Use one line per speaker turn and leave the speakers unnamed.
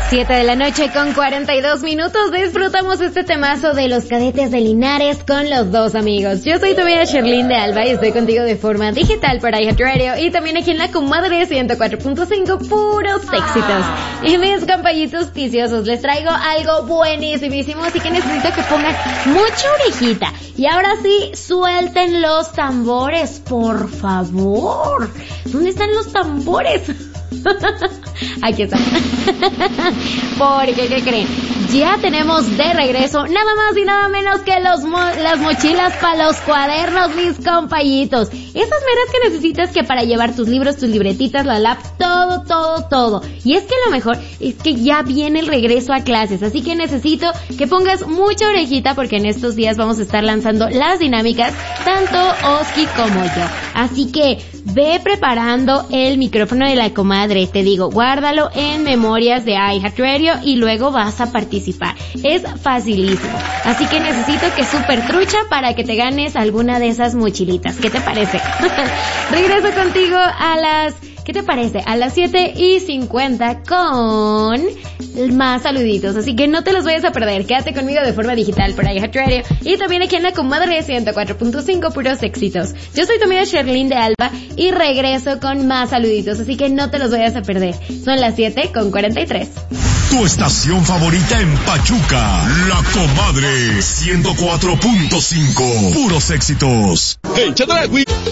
7 de la noche con 42 minutos. Disfrutamos este temazo de los Cadetes de Linares con los dos amigos. Yo soy tu amiga Sherlyn de Alba y estoy contigo de forma digital por iHeartRadio y también aquí en la comadre 104.5, puros éxitos. Y mis compañitos viciosos, les traigo algo buenísimísimo, así que necesito que pongan mucha orejita. Y ahora sí, suelten los tambores, por favor. ¿Dónde están los tambores? Aquí está. Porque, ¿qué creen? Ya tenemos de regreso nada más y nada menos que las mochilas para los cuadernos, mis compañitos. Esas meras que necesitas que para llevar tus libros, tus libretitas, la lap, todo. Y es que lo mejor es que ya viene el regreso a clases, así que necesito que pongas mucha orejita porque en estos días vamos a estar lanzando las dinámicas, tanto Oski como yo. Así que ve preparando el micrófono de la comadre, te digo, guárdalo en memorias de iHeartRadio y luego vas a participar. Es facilísimo. Así que necesito que super trucha para que te ganes alguna de esas mochilitas. ¿Qué te parece? Regreso contigo a las... ¿Qué te parece? A las 7:50 con más saluditos. Así que no te los vayas a perder. Quédate conmigo de forma digital por iHeartRadio y también aquí en la comadre 104.5, puros éxitos. Yo soy tu amiga Sherlyn de Alba y regreso con más saluditos. Así que no te los vayas a perder. Son las 7:43.
Tu estación favorita en Pachuca, La Comadre 104.5, puros éxitos.
Hey, Chadragui.